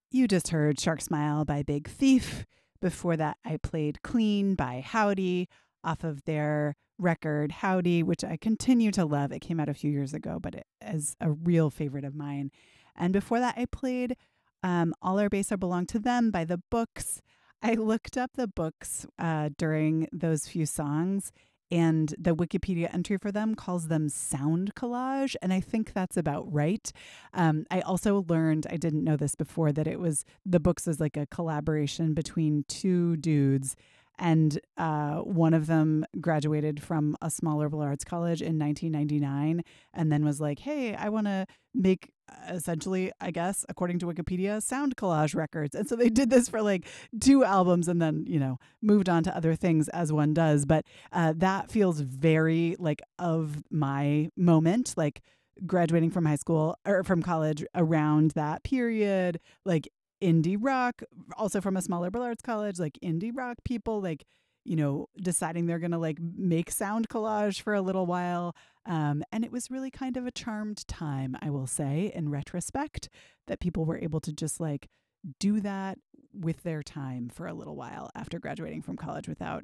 You just heard Shark Smile by Big Thief. Before that, I played Clean by Howdy off of their record Howdy, which I continue to love. It came out a few years ago, but it is a real favorite of mine. And before that, I played All Our Bass Are Belong to Them by The Books. I looked up The Books during those few songs, and the Wikipedia entry for them calls them sound collage. And I think that's about right. I also learned, I didn't know this before, that it was The Books is like a collaboration between two dudes. And one of them graduated from a small liberal arts college in 1999 and then was like, hey, I want to make essentially, I guess, according to Wikipedia, sound collage records. And so they did this for like 2 albums and then, moved on to other things as one does. But that feels very like of my moment, like graduating from high school or from college around that period, like indie rock, also from a smaller liberal arts college, like indie rock people, like, deciding they're going to like make sound collage for a little while. And it was really kind of a charmed time, I will say, in retrospect, that people were able to just like do that with their time for a little while after graduating from college without,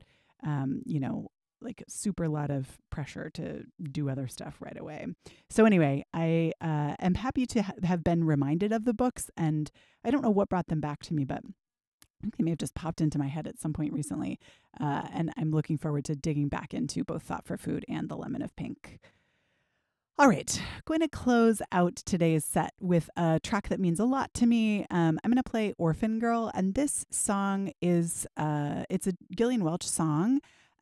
like super lot of pressure to do other stuff right away. So anyway, I am happy to have been reminded of The Books, and I don't know what brought them back to me, but I think they may have just popped into my head at some point recently. And I'm looking forward to digging back into both Thought for Food and The Lemon of Pink. All right, going to close out today's set with a track that means a lot to me. I'm going to play Orphan Girl, and this song is it's a Gillian Welch song.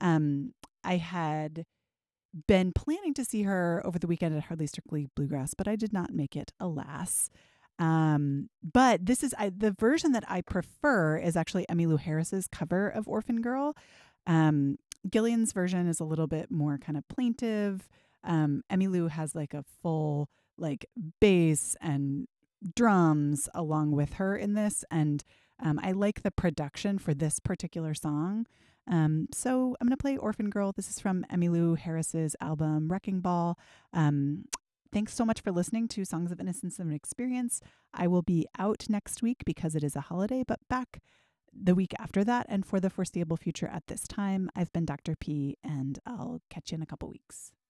I had been planning to see her over the weekend at Hardly Strictly Bluegrass, but I did not make it, alas. But this is the version that I prefer is actually Emmylou Harris's cover of Orphan Girl. Gillian's version is a little bit more kind of plaintive. Emmylou has like a full like bass and drums along with her in this, and I like the production for this particular song. So I'm going to play Orphan Girl. This is from Emmylou Harris's album Wrecking Ball. Thanks so much for listening to Songs of Innocence and Experience. I will be out next week because it is a holiday, but back the week after that and for the foreseeable future at this time. I've been Dr. P, and I'll catch you in a couple weeks.